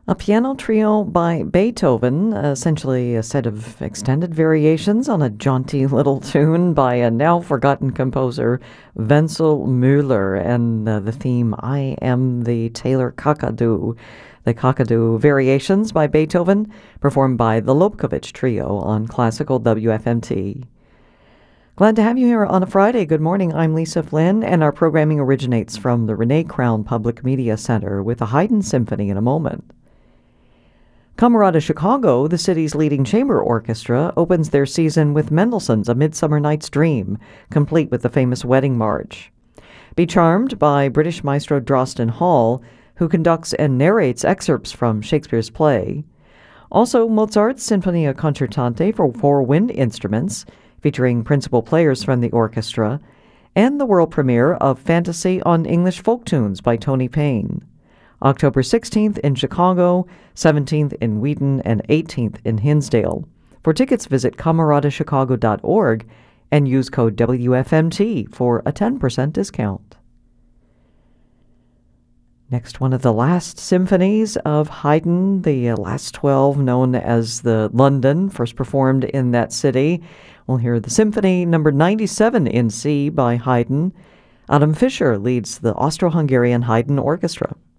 A piano trio by Beethoven, essentially a set of extended variations on a jaunty little tune by a now-forgotten composer, Wenzel Müller, and the theme, I Am the Taylor Kakadu. The Kakadu Variations by Beethoven, performed by the Lobkowitz Trio on Classical WFMT. Glad to have you here on a Friday. Good morning. I'm Lisa Flynn, and our programming originates from the Renee Crown Public Media Center with the Haydn Symphony in a moment. Camerata Chicago, the city's leading chamber orchestra, opens their season with Mendelssohn's A Midsummer Night's Dream, complete with the famous Wedding March. Be charmed by British maestro Drosten Hall, who conducts and narrates excerpts from Shakespeare's play. Also, Mozart's Sinfonia Concertante for four wind instruments, featuring principal players from the orchestra, and the world premiere of Fantasy on English Folk Tunes by Tony Payne. October 16th in Chicago, 17th in Wheaton, and 18th in Hinsdale. For tickets, visit cameratachicago.org and use code WFMT for a 10% discount. Next, one of the last symphonies of Haydn, the last 12 known as the London, first performed in that city. We'll hear the Symphony number 97 in C by Haydn. Adam Fischer leads the Austro-Hungarian Haydn Orchestra.